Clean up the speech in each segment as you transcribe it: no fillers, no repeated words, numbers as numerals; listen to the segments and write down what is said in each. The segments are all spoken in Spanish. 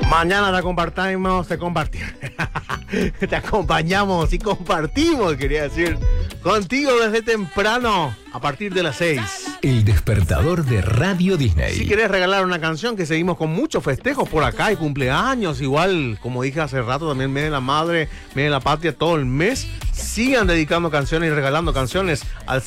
Mañana te acompañamos y compartimos, quería decir, contigo desde temprano, a partir de las 6. El despertador de Radio Disney. Si querés regalar una canción, que seguimos con muchos festejos por acá y cumpleaños, igual, como dije hace rato, también mes de la madre, mes de la patria, todo el mes. Sigan dedicando canciones y regalando canciones al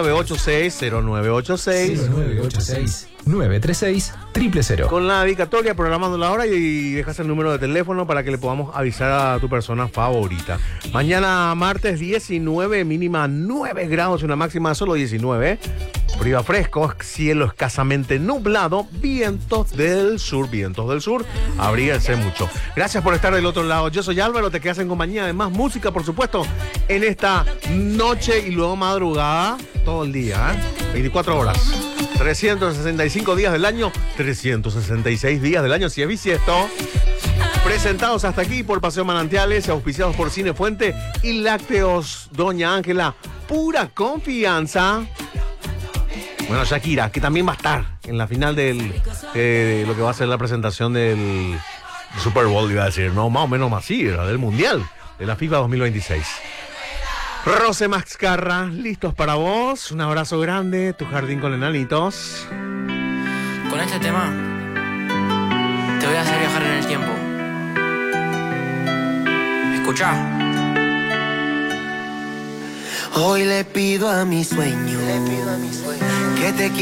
0986-936-936-000. Con la dedicatoria, programando la hora y dejas el número de teléfono para que le podamos avisar a tu persona favorita. Mañana martes 19, mínima 9 grados, una máxima de solo 19. Frío fresco, cielo escasamente nublado, vientos del sur, abríguense mucho. Gracias por estar del otro lado. Yo soy Álvaro, te quedas en compañía de más música, por supuesto, en esta noche y luego madrugada, todo el día, 24 horas. 365 días del año, 366 días del año, si es bisiesto. Presentados hasta aquí por Paseo Manantiales, auspiciados por Cine Fuente y Lácteos Doña Ángela, pura confianza. Bueno, Shakira, que también va a estar en la final de lo que va a ser la presentación del Super Bowl, iba a decir, no, más o menos así, era del Mundial, de la FIFA 2026. Rose Mascarra, listos para vos, un abrazo grande, tu jardín con enanitos. Con este tema, te voy a hacer viajar en el tiempo. Escuchá. Hoy le pido a mi sueño que te